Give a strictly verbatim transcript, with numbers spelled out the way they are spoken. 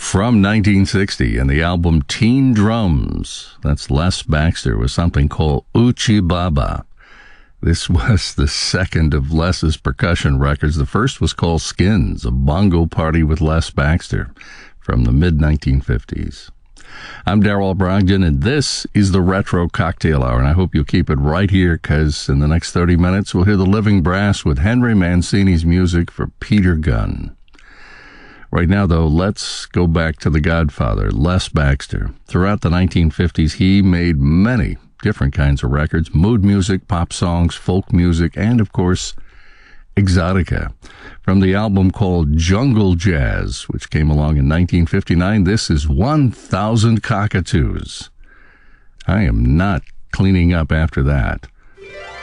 From nineteen sixty, and the album Teen Drums, that's Les Baxter, with something called Uchi Baba. This was the second of Les's percussion records. The first was called Skins, a bongo party with Les Baxter, from the mid nineteen fifties. I'm Darrell Brogdon, and this is the Retro Cocktail Hour, and I hope you'll keep it right here, because in the next thirty minutes, we'll hear the Living Brass with Henry Mancini's music for Peter Gunn. Right now, though, let's go back to the Godfather, Les Baxter. Throughout the nineteen fifties, he made many different kinds of records: mood music, pop songs, folk music, and, of course, exotica. From the album called Jungle Jazz, which came along in nineteen fifty-nine, this is one thousand Cockatoos. I am not cleaning up after that.